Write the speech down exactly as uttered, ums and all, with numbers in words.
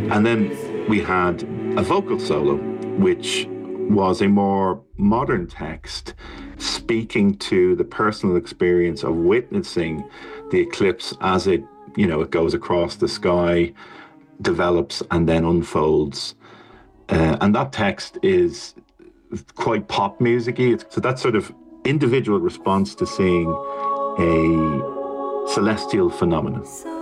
And then we had a vocal solo, which was a more modern text speaking to the personal experience of witnessing the eclipse as it, you know, it goes across the sky, develops, and then unfolds. Uh, and that text is quite pop music-y. So that sort of individual response to seeing a celestial phenomenon.